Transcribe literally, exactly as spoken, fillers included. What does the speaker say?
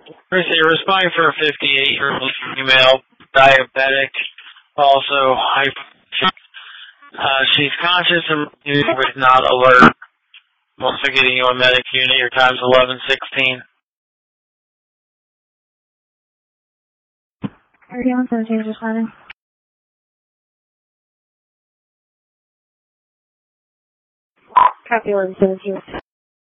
You're responding for a fifty-eight-year-old female, diabetic, also hypertension. Uh, she's conscious and but not alert. I'm also getting you a medic unit. Your time's eleven sixteen. thirty-one seventeen is responding. Copy eleven seventeen.